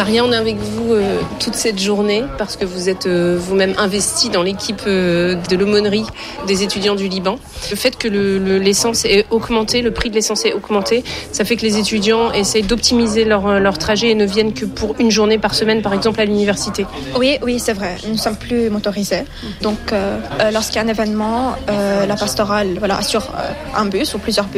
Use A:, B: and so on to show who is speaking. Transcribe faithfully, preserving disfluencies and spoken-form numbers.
A: Maria, on est avec vous euh, toute cette journée parce que vous êtes euh, vous-même investie dans l'équipe euh, de l'aumônerie des étudiants du Liban. Le fait que le, le, l'essence est augmenté, le prix de l'essence est augmenté, ça fait que les étudiants essayent d'optimiser leur, leur trajet et ne viennent que pour une journée par semaine, par exemple à l'université.
B: Oui, oui, c'est vrai. Nous ne sommes plus motorisés. Donc, euh, euh, lorsqu'il y a un événement, euh, la pastorale voilà, assure euh, un bus ou plusieurs bus.